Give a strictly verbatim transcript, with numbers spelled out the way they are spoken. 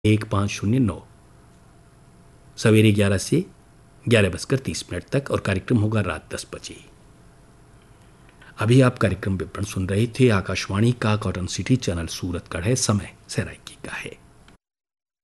एक पाँच शून्य नौ सवेरे ग्यारह से ग्यारह बजकर तीस मिनट तक, और कार्यक्रम होगा रात दस बजे। अभी आप कार्यक्रम विवरण सुन रहे थे। आकाशवाणी का कॉटन सिटी चैनल सूरतगढ़ है। समय सराइकी का है।